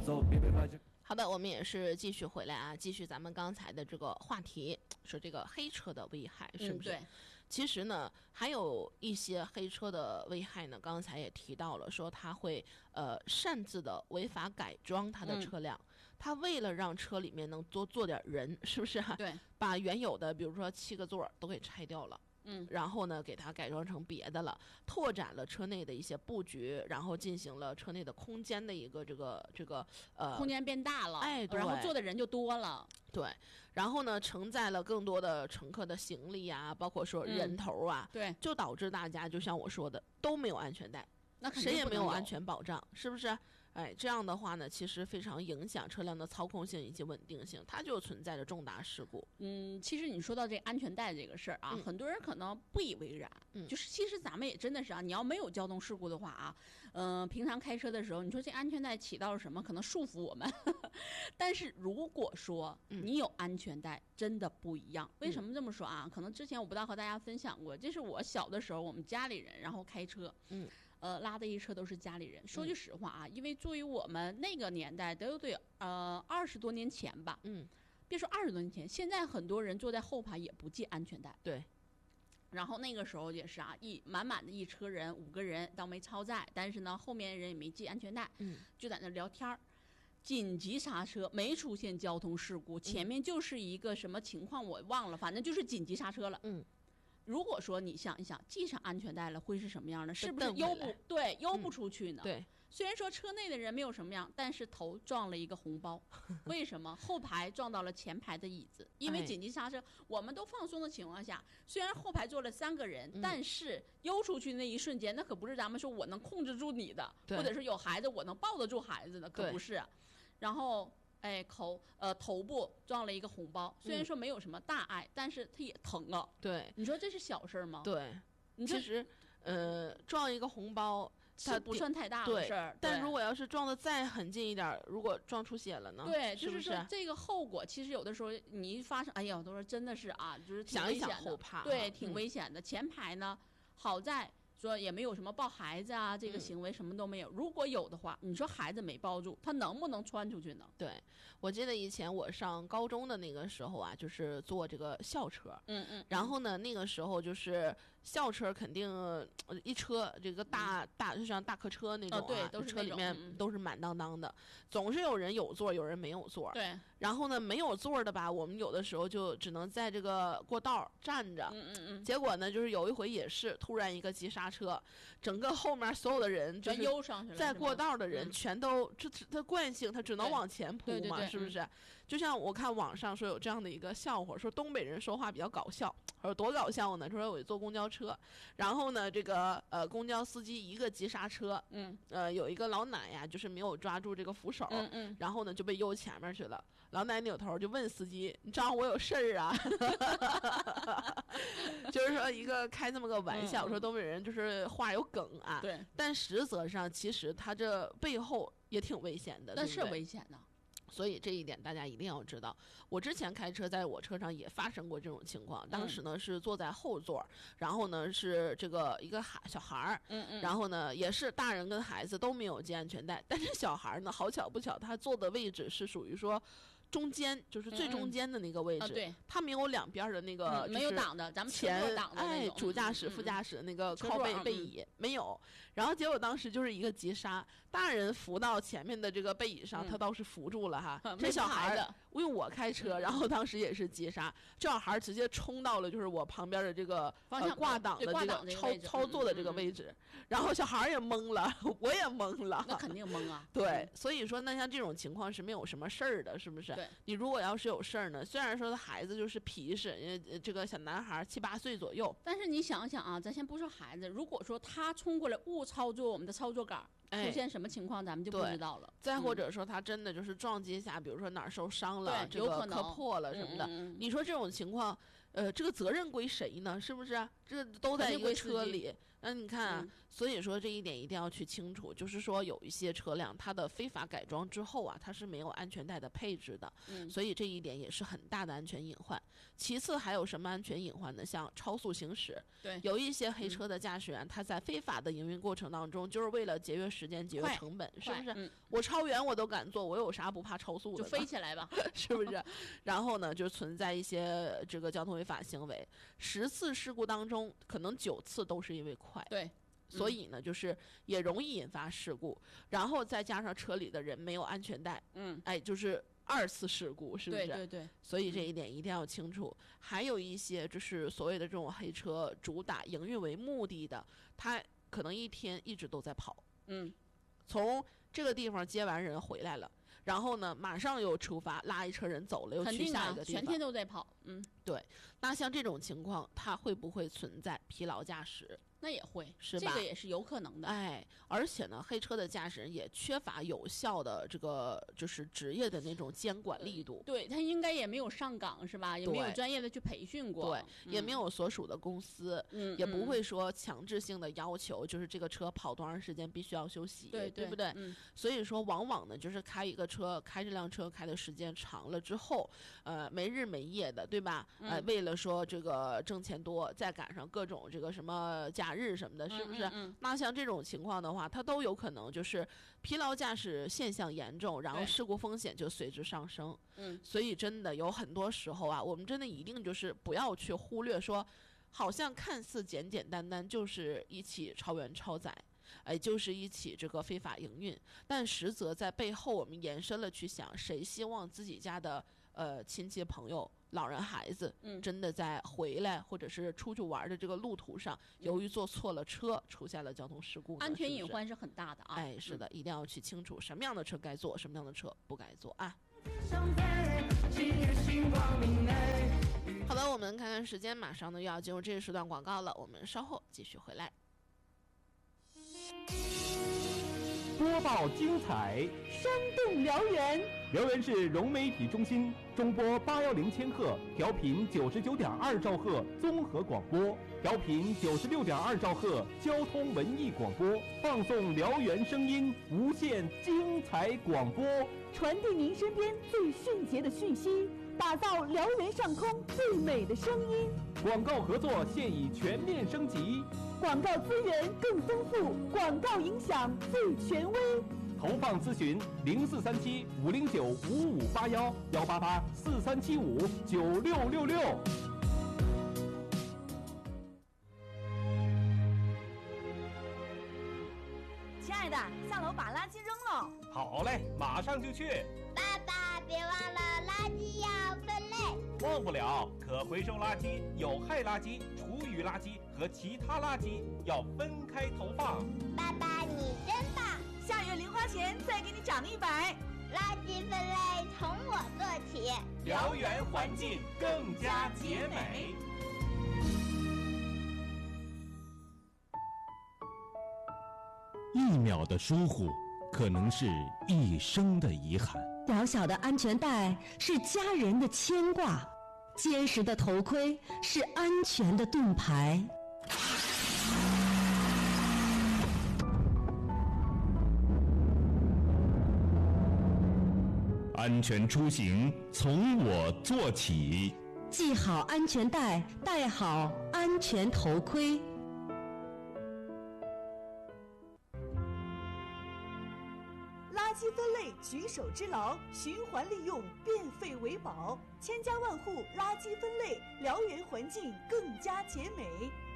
好的，我们也是继续回来啊，继续咱们刚才的这个话题，说这个黑车的危害是不是？ 对。 其实呢，还有一些黑车的危害呢，刚才也提到了，说它会擅自的违法改装它的车辆，它为了让车里面能多坐点人，是不是啊？ 对， 把原有的比如说7个座都给拆掉了。然后呢，给它改装成别的了，拓展了车内的一些布局，然后进行了车内的空间的一个这个空间变大了， 哎，对， 然后坐的人就多了， 对，然后呢，承载了更多的乘客的行李啊，包括说人头啊， 对， 就导致大家就像我说的都没有安全带， 那谁也没有安全保障，是不是？哎，这样的话呢，其实非常影响车辆的操控性以及稳定性，它就存在着重大事故。 其实你说到这安全带这个事儿啊，很多人可能不以为然，就是其实咱们也真的是啊，你要没有交通事故的话啊，平常开车的时候，你说这安全带起到了什么？可能束缚我们，但是如果说你有安全带，真的不一样。为什么这么说啊？可能之前我不知道和大家分享过，这是我小的时候，我们家里人然后开车，拉的一车都是家里人。说句实话啊，因为作为我们那个年代，得20多年前吧，别说20多年前，现在很多人坐在后排也不系安全带。 对。 然后那个时候也是啊，满满的一车人，5个人倒没超载，但是呢，后面人也没系安全带，就在那聊天儿。紧急刹车，没出现交通事故，前面就是一个什么情况我忘了，反正就是紧急刹车了。如果说你想一想，系上安全带了会是什么样的？是不是悠不出去呢？ 对， 虽然说车内的人没有什么样，但是头撞了一个红包。为什么？后排撞到了前排的椅子，因为紧急刹车，我们都放松的情况下，虽然后排坐了3个人，但是悠出去那一瞬间，那可不是咱们说我能控制住你的，或者是有孩子我能抱得住孩子的，可不是。然后头部撞了一个红包，虽然说没有什么大碍，但是它也疼啊。 对， 你说这是小事吗？ 对，其实撞一个红包它不算太大的事儿， 但如果要是撞得再很近一点，如果撞出血了呢？ 对，就是说这个后果，其实有的时候你一发生，哎呀，我都说真的是啊，就是挺危险的， 想一想后怕， 对，挺危险的。前排呢，好在说也没有什么抱孩子啊，这个行为什么都没有。如果有的话，你说孩子没抱住，他能不能窜出去呢？ 对，我记得以前我上高中的那个时候啊，就是坐这个校车，然后呢，那个时候就是校车肯定一车这个大就像大客车那种对，都是车里面都是满当当的，总是有人有座，有人没有座。 对， 然后呢，没有座的吧，我们有的时候就只能在这个过道站着。结果呢，就是有一回也是突然一个急刹车，整个后面所有的人就是在过道的人全都他惯性他只能往前扑嘛，是不是？就像我看网上说有这样的一个笑话，说东北人说话比较搞笑，说多搞笑呢？说我坐公交车，然后呢这个公交司机一个急刹车，有一个老奶呀就是没有抓住这个扶手，然后呢就被悠前面去了。老奶扭头就问司机：“你知道我有事儿啊？”就是说一个开这么个玩笑，说东北人就是话有梗啊。 对， 但实则上其实他这背后也挺危险的， 那是危险的。 所以这一点大家一定要知道。我之前开车在我车上也发生过这种情况，当时呢是坐在后座，然后呢是这个一个小孩儿，然后呢也是大人跟孩子都没有系安全带，但是小孩呢好巧不巧，他坐的位置是属于说中间，就是最中间的那个位置， 对， 他没有两边的那个， 没有挡的，咱们前挡的那种， 主驾驶、副驾驶那个靠背椅没有。然后结果当时就是一个急刹，大人扶到前面的这个背椅上，他倒是扶住了哈。这小孩因为我开车，然后当时也是急刹，这小孩直接冲到了就是我旁边的这个挂挡的这个操作的这个位置，然后小孩也懵了，我也懵了， 那肯定懵啊。 对，所以说那像这种情况是没有什么事儿的，是不是？你如果要是有事儿呢，虽然说孩子就是皮实，因为这个小男孩7、8岁左右， 但是你想想啊，咱先不说孩子，如果说他冲过来误操作我们的操作杆，出现什么情况咱们就不知道了。 再或者说他真的就是撞击一下，比如说哪儿受伤了，这个磕破了什么的，你说这种情况，这个责任归谁呢？是不是？这都在一个车里， 那你看啊，所以说这一点一定要去清楚，就是说有一些车辆它的非法改装之后啊，它是没有安全带的配置的，所以这一点也是很大的安全隐患。其次还有什么安全隐患呢？像超速行驶， 对， 有一些黑车的驾驶员，他在非法的营运过程当中，就是为了节约时间、节约成本，是不是？我超员我都敢做，我有啥不怕超速的？ 就飞起来吧， 是不是？然后呢，就存在一些这个交通违法行为，10次事故当中，可能9次都是因为快。 对。 所以呢，就是也容易引发事故，然后再加上车里的人没有安全带，就是2次事故，是不是？ 对对。 所以这一点一定要清楚。还有一些就是所谓的这种黑车，主打营运为目的的，他可能一天一直都在跑，从这个地方接完人回来了，然后呢，马上又出发，拉一车人走了，又去下一个地方， 全天都在跑。 对。那像这种情况，它会不会存在疲劳驾驶？ 那也会， 是吧？ 这个也是有可能的。 而且呢，黑车的驾驶人也缺乏有效的这个就是职业的那种监管力度。 对，他应该也没有上岗，是吧？也没有专业的去培训过。 对，也没有所属的公司，也不会说强制性的要求，就是这个车跑多长时间必须要休息，对不对？所以说，往往呢，就是开这辆车开的时间长了之后，没日没夜的，对吧？为了说这个挣钱多，再赶上各种这个什么假日什么的，是不是？那像这种情况的话，它都有可能就是疲劳驾驶现象严重，然后事故风险就随之上升。所以真的有很多时候啊，我们真的一定就是不要去忽略说，好像看似简简单单就是一起超员超载，就是一起这个非法营运，但实则在背后我们延伸了去想，谁希望自己家的亲戚朋友老人孩子真的在回来或者是出去玩的这个路途上，由于坐错了车出现了交通事故， 安全隐患是很大的啊。 是的，一定要去清楚什么样的车该坐，什么样的车不该坐啊。好的，我们看看时间，马上呢又要进入这一时段广告了，我们稍后继续回来。 播报精彩， 生动辽源。 辽源市融媒体中心中波810千赫，调频99.2兆赫综合广播，调频96.2兆赫交通文艺广播，放送辽源声音，无限精彩广播， 传递您身边最迅捷的讯息，打造辽源上空最美的声音。 广告合作现已全面升级， 广告资源更丰富，广告影响最权威。 投放咨询0437-509-5581，188-4375-9666。 亲爱的，下楼把垃圾扔了。 好嘞，马上就去。 爸爸，别忘了垃圾要分类。 忘不了，可回收垃圾、有害垃圾、厨余垃圾和其他垃圾要分开投放。 爸爸，你真棒！ 下月零花钱再给你涨100。 垃圾分类从我做起， 辽源环境更加洁美。 1秒的疏忽，可能是一生的遗憾。 小小的安全带是家人的牵挂，结实的头盔是安全的盾牌。 安全出行从我做起， 系好安全带，戴好安全头盔。 垃圾分类举手之劳，循环利用，变废为宝，千家万户垃圾分类，辽源环境更加洁美。